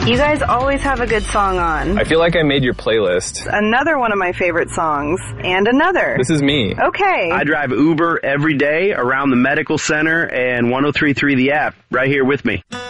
You guys always have a good song on. I feel like I made your playlist. Another one of my favorite songs. And another. This is me. Okay. I drive Uber every day around the medical center and 103.3 The App right here with me.